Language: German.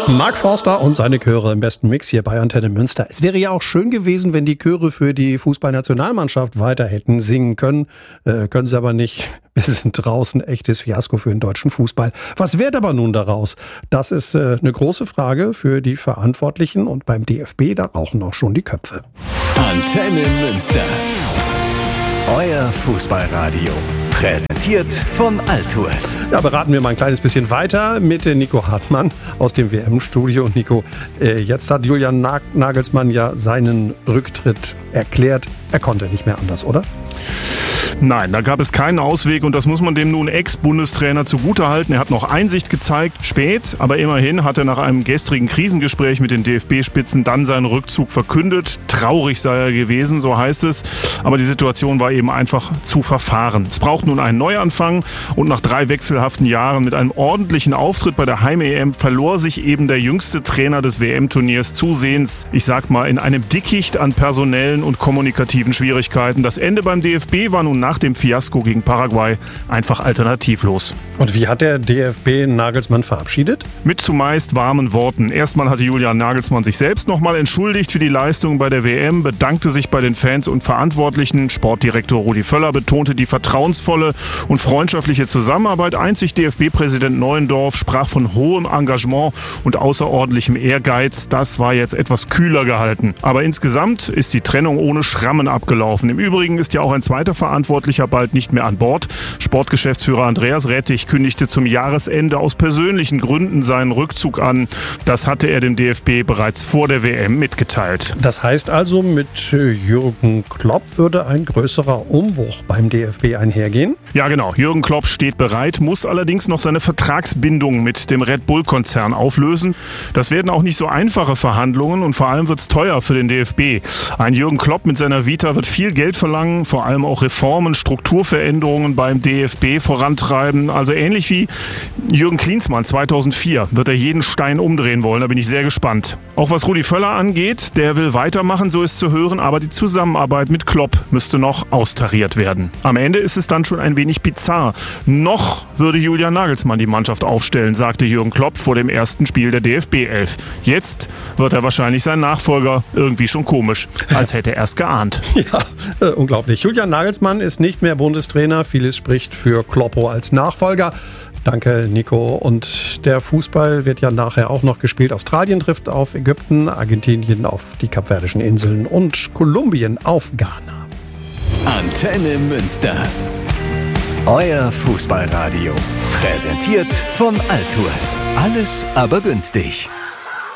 Mark Forster und seine Chöre im besten Mix hier bei Antenne Münster. Es wäre ja auch schön gewesen, wenn die Chöre für die Fußballnationalmannschaft weiter hätten singen können. Können sie aber nicht. Wir sind draußen, echtes Fiasko für den deutschen Fußball. Was wird aber nun daraus? Das ist eine große Frage für die Verantwortlichen und beim DFB, da rauchen auch schon die Köpfe. Antenne Münster. Euer Fußballradio. Präsentiert von Altours. Ja, beraten wir mal ein kleines bisschen weiter mit Nico Hartmann aus dem WM-Studio. Und Nico, jetzt hat Julian Nagelsmann ja seinen Rücktritt erklärt. Er konnte nicht mehr anders, oder? Nein, da gab es keinen Ausweg und das muss man dem nun Ex-Bundestrainer zugutehalten. Er hat noch Einsicht gezeigt, spät, aber immerhin hat er nach einem gestrigen Krisengespräch mit den DFB-Spitzen dann seinen Rückzug verkündet. Traurig sei er gewesen, so heißt es, aber die Situation war eben einfach zu verfahren. Es braucht nun einen Neuanfang und nach 3 wechselhaften Jahren mit einem ordentlichen Auftritt bei der Heim-EM verlor sich eben der jüngste Trainer des WM-Turniers zusehends, ich sag mal, in einem Dickicht an personellen und kommunikativen Schwierigkeiten. Das Ende beim DFB war nun nach dem Fiasko gegen Paraguay einfach alternativlos. Und wie hat der DFB Nagelsmann verabschiedet? Mit zumeist warmen Worten. Erstmal hatte Julian Nagelsmann sich selbst nochmal entschuldigt für die Leistung bei der WM, bedankte sich bei den Fans und Verantwortlichen. Sportdirektor Rudi Völler betonte die vertrauensvolle und freundschaftliche Zusammenarbeit. Einzig DFB-Präsident Neuendorf sprach von hohem Engagement und außerordentlichem Ehrgeiz. Das war jetzt etwas kühler gehalten. Aber insgesamt ist die Trennung ohne Schrammen abgelaufen. Im Übrigen ist ja auch ein zweiter Verantwortlicher bald nicht mehr an Bord. Sportgeschäftsführer Andreas Rettich kündigte zum Jahresende aus persönlichen Gründen seinen Rückzug an. Das hatte er dem DFB bereits vor der WM mitgeteilt. Das heißt also, mit Jürgen Klopp würde ein größerer Umbruch beim DFB einhergehen? Ja, genau. Jürgen Klopp steht bereit, muss allerdings noch seine Vertragsbindung mit dem Red Bull-Konzern auflösen. Das werden auch nicht so einfache Verhandlungen und vor allem wird es teuer für den DFB. Ein Jürgen Klopp mit seiner Vita wird viel Geld verlangen, vor allem auch Reformen, Strukturveränderungen beim DFB vorantreiben. Also ähnlich wie Jürgen Klinsmann 2004 wird er jeden Stein umdrehen wollen. Da bin ich sehr gespannt. Auch was Rudi Völler angeht, der will weitermachen, so ist zu hören, aber die Zusammenarbeit mit Klopp müsste noch austariert werden. Am Ende ist es dann schon ein wenig bizarr. Noch würde Julian Nagelsmann die Mannschaft aufstellen, sagte Jürgen Klopp vor dem ersten Spiel der DFB 11. Jetzt wird er wahrscheinlich sein Nachfolger. Irgendwie schon komisch, als hätte er es geahnt. Ja, unglaublich. Julian Nagelsmann ist nicht mehr Bundestrainer. Vieles spricht für Kloppo als Nachfolger. Danke, Nico. Und der Fußball wird ja nachher auch noch gespielt. Australien trifft auf Ägypten, Argentinien auf die Kapverdischen Inseln und Kolumbien auf Ghana. Antenne Münster. Euer Fußballradio. Präsentiert von Altours. Alles aber günstig.